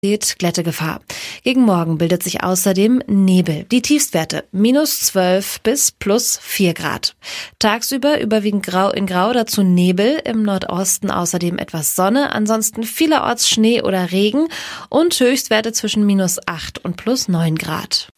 Glättegefahr. Gegen Morgen bildet sich außerdem Nebel. Die Tiefstwerte -12 bis +4 Grad. Tagsüber überwiegend grau in grau, dazu Nebel, im Nordosten außerdem etwas Sonne, ansonsten vielerorts Schnee oder Regen und Höchstwerte zwischen -8 und +9 Grad.